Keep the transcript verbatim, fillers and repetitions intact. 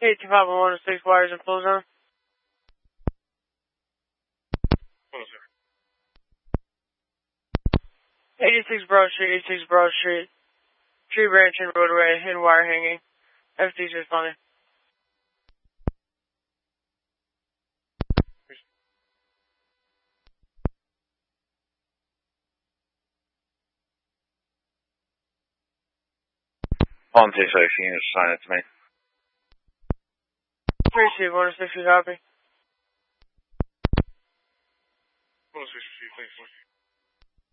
eighteen five one one six wires in full zone. eighty-six Broad Street, eighty-six Broad Street. Tree branch and roadway and wire hanging. F D's responding. one two six, you can just sign it to me. Receive, one oh six, you copy. one oh six, receive, thanks.